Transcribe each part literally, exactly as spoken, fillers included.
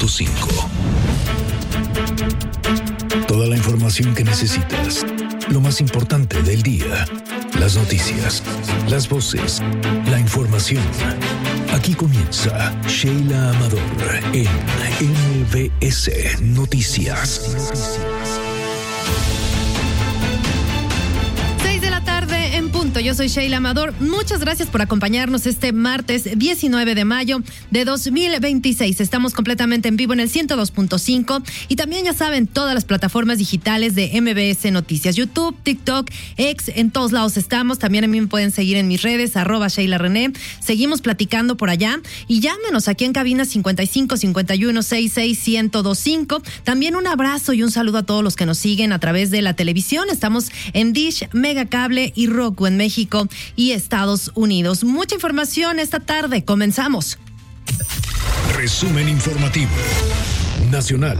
punto cinco. Toda la información que necesitas. Lo más importante del día. Las noticias, las voces, la información. Aquí comienza Sheila Amador en M B S Noticias. Yo soy Sheila Amador. Muchas gracias por acompañarnos este martes diecinueve de mayo de dos mil veintiséis. Estamos completamente en vivo en el ciento dos punto cinco y también, ya saben, todas las plataformas digitales de M B S Noticias, YouTube, TikTok, X, en todos lados estamos. También a mí me pueden seguir en mis redes, arroba Sheila René. Seguimos platicando por allá y llámenos aquí en cabina cincuenta y cinco, cincuenta y uno, sesenta y seis, ciento veinticinco. También un abrazo y un saludo a todos los que nos siguen a través de la televisión. Estamos en Dish, Megacable y Roku en México y Estados Unidos. Mucha información esta tarde. Comenzamos. Resumen informativo nacional.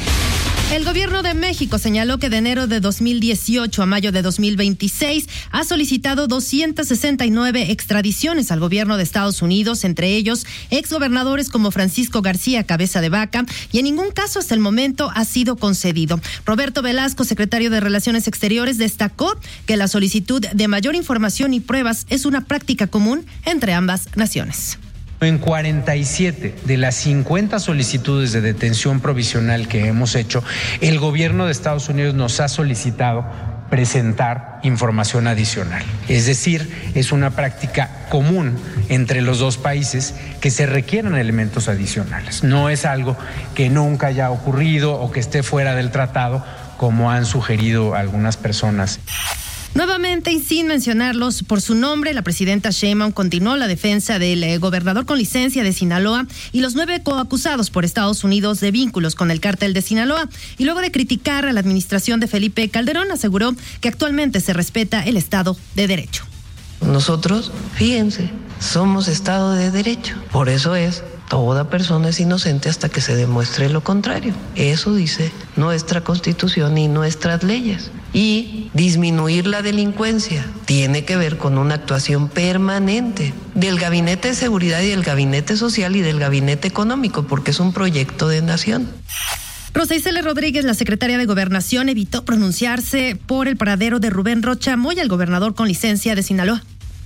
El gobierno de México señaló que de enero de dos mil dieciocho a mayo de dos mil veintiséis ha solicitado doscientas sesenta y nueve extradiciones al gobierno de Estados Unidos, entre ellos exgobernadores como Francisco García Cabeza de Vaca, y en ningún caso hasta el momento ha sido concedido. Roberto Velasco, secretario de Relaciones Exteriores, destacó que la solicitud de mayor información y pruebas es una práctica común entre ambas naciones. En cuarenta y siete de las cincuenta solicitudes de detención provisional que hemos hecho, el gobierno de Estados Unidos nos ha solicitado presentar información adicional. Es decir, es una práctica común entre los dos países que se requieran elementos adicionales. No es algo que nunca haya ocurrido o que esté fuera del tratado, como han sugerido algunas personas. Nuevamente, y sin mencionarlos por su nombre, la presidenta Sheinbaum continuó la defensa del eh, gobernador con licencia de Sinaloa y los nueve coacusados por Estados Unidos de vínculos con el cártel de Sinaloa. Y luego de criticar a la administración de Felipe Calderón, aseguró que actualmente se respeta el Estado de Derecho. Nosotros, fíjense, somos Estado de Derecho. Por eso es, toda persona es inocente hasta que se demuestre lo contrario. Eso dice nuestra Constitución y nuestras leyes. Y disminuir la delincuencia tiene que ver con una actuación permanente del Gabinete de Seguridad y del Gabinete Social y del Gabinete Económico, porque es un proyecto de nación. Rosa Isela Rodríguez, la secretaria de Gobernación, evitó pronunciarse por el paradero de Rubén Rocha Moya, el gobernador con licencia de Sinaloa.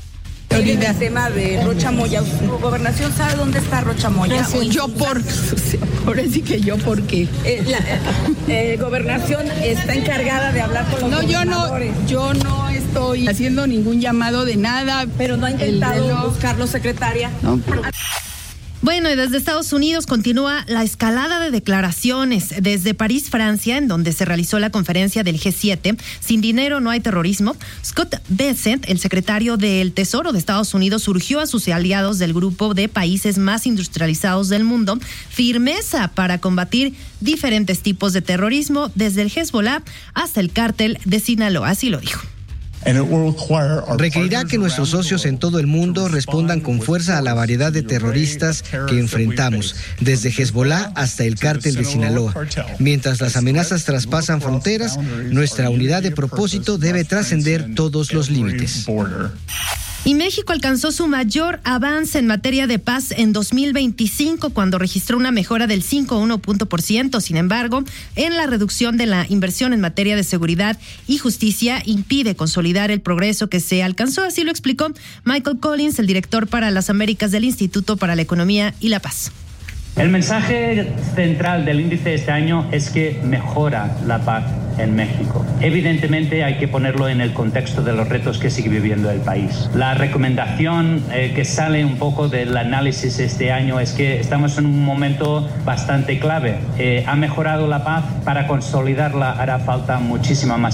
El tema de Rocha Moya, ¿su gobernación sabe dónde está Rocha Moya? No, yo por, por sí que yo por qué. Eh, la eh, gobernación está encargada de hablar con los no, gobernadores. No, yo no, yo no estoy haciendo ningún llamado de nada. Pero no ha intentado no, buscarlo, secretaria. No, pero... Bueno, y desde Estados Unidos continúa la escalada de declaraciones. Desde París, Francia, en donde se realizó la conferencia del G siete, Sin dinero no hay terrorismo, Scott Bessent, el secretario del Tesoro de Estados Unidos, urgió a sus aliados del grupo de países más industrializados del mundo firmeza para combatir diferentes tipos de terrorismo, desde el Hezbollah hasta el cártel de Sinaloa. Así lo dijo. Requerirá que nuestros socios en todo el mundo respondan con fuerza a la variedad de terroristas que enfrentamos, desde Hezbollah hasta el cártel de Sinaloa. Mientras las amenazas traspasan fronteras, nuestra unidad de propósito debe trascender todos los límites. Y México alcanzó su mayor avance en materia de paz en dos mil veinticinco, cuando registró una mejora del cinco punto uno punto por ciento. Sin embargo, en la reducción de la inversión en materia de seguridad y justicia impide consolidar el progreso que se alcanzó. Así lo explicó Michael Collins, el director para las Américas del Instituto para la Economía y la Paz. El mensaje central del índice de este año es que mejora la paz en México. Evidentemente hay que ponerlo en el contexto de los retos que sigue viviendo el país. La recomendación eh, que sale un poco del análisis este año es que estamos en un momento bastante clave. Eh, ha mejorado la paz, para consolidarla hará falta muchísima más